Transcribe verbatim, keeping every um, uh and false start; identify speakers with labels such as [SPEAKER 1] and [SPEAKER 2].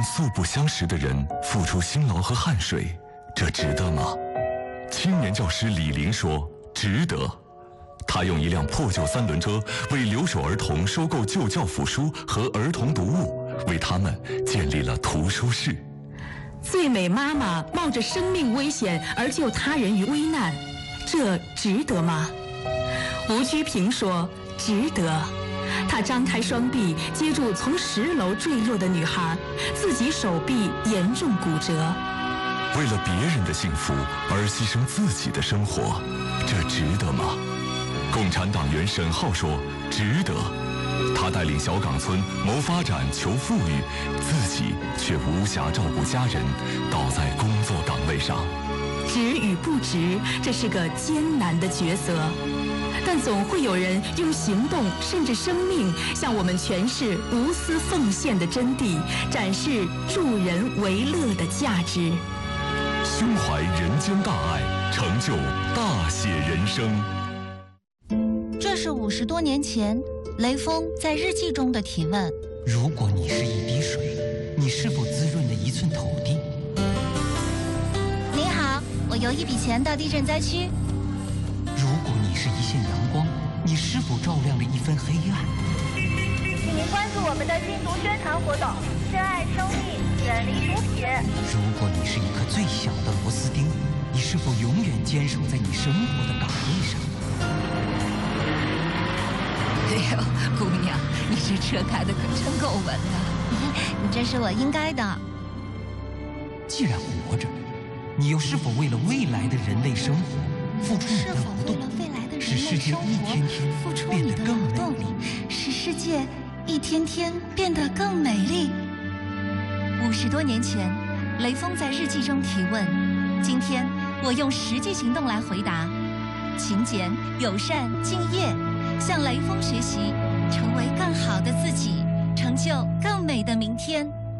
[SPEAKER 1] 素不相识的人付出辛劳和汗水，这值得吗？青年教师李林说：“值得。”他用一辆破旧三轮车为留守儿童收购旧教辅书和儿童读物，为他们建立了图书室。
[SPEAKER 2] 最美妈妈冒着生命危险而救他人于危难，这值得吗？吴居平说：“值得。”他张开双臂接住从十楼坠落的女孩，自己手臂严重骨折。
[SPEAKER 1] 为了别人的幸福而牺牲自己的生活，这值得吗？共产党员沈浩说：“值得。”他带领小岗村谋发展求富裕，自己却无暇照顾家人，倒在工作岗位上。
[SPEAKER 2] 值与不值，这是个艰难的抉择，但总会有人用行动甚至生命向我们诠释无私奉献的真谛，展示助人为乐的价值。
[SPEAKER 1] 胸怀人间大爱，成就大写人生。
[SPEAKER 3] 这是五十多年前雷锋在日记中的提问：
[SPEAKER 4] 如果你是一滴水，你是否滋润了一寸土地？
[SPEAKER 3] 您好，我邮一笔钱到地震灾区。
[SPEAKER 4] 如果你是一线阳光，你是否照亮了一分黑暗？
[SPEAKER 5] 请您关注我们的禁毒宣传活动，珍爱生命，远离毒品。
[SPEAKER 4] 如果你是一颗最小的螺丝钉，你是否永远坚守在你生活的岗位上？
[SPEAKER 6] 哎呦，姑娘，你这车开的可真够稳的。
[SPEAKER 3] 这是我应该的。
[SPEAKER 4] 既然活着，你又是否为了未来的人类生活付出你的劳动，使世界一天天变得更美丽，
[SPEAKER 3] 使世界一天天变得更美丽？五十多年前，雷锋在日记中提问，今天我用实际行动来回答：勤俭、友善、敬业。向雷锋学习，成为更好的自己，成就更美的明天。